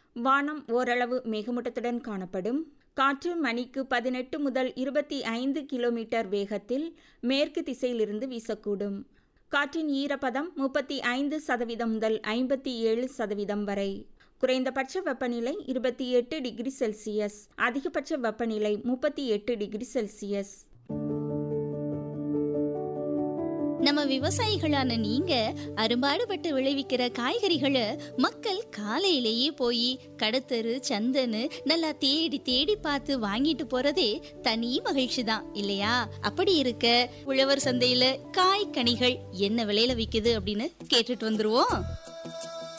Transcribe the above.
வானம் ஓரளவு மேகமூட்டத்துடன் காணப்படும். காற்று மணிக்கு 18 முதல் 25 கிலோமீட்டர் வேகத்தில் மேற்கு திசையிலிருந்து வீசக்கூடும். காற்றின் ஈரப்பதம் 35% முதல் 57% வரை. குறைந்தபட்ச வெப்பநிலை 28 டிகிரி செல்சியஸ், அதிகபட்ச வெப்பநிலை 38 டிகிரி செல்சியஸ். நம்ம விவசாயிகளான நீங்க அரும்பாடுபட்டு விளைவிக்கிற காய்கறிகளை மக்கள் காலையிலேயே போய் கடத்தரு சந்தன்னு நல்லா தேடி தேடி பார்த்து வாங்கிட்டு போறதே தனி மகிழ்ச்சி தான் இல்லையா? அப்படி இருக்க உழவர் சந்தையில காய் கனிகள் என்ன விலையில விக்குது அப்படின்னு கேட்டுட்டு வந்துருவோம்.